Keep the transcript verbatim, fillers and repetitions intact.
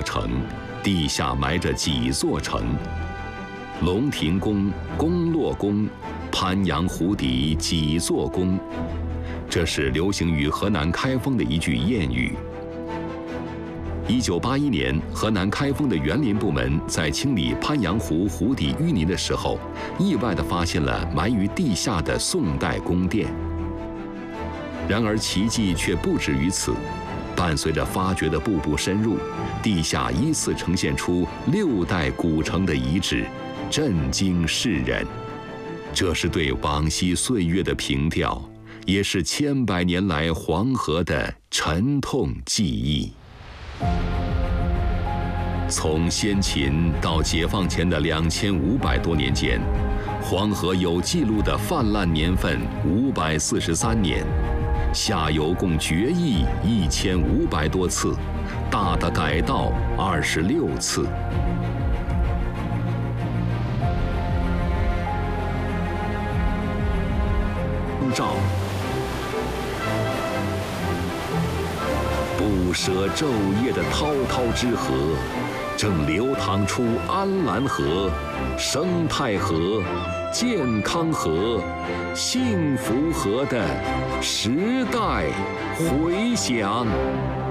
城，地下埋着几座城。龙亭宫、宫洛宫、鄱阳湖底几座宫，这是流行于河南开封的一句谚语。一九八一年，河南开封的园林部门在清理鄱阳湖湖底淤泥的时候，意外地发现了埋于地下的宋代宫殿。然而奇迹却不止于此，伴随着发掘的步步深入，地下依次呈现出六代古城的遗址，震惊世人。这是对往昔岁月的凭吊，也是千百年来黄河的沉痛记忆。从先秦到解放前的两千五百多年间，黄河有记录的泛滥年份五百四十三年，下游共决议一千五百多次，大的改道二十六次。照不舍昼夜的滔滔之河，正流淌出安澜河、生态河、健康河、幸福河的时代回响。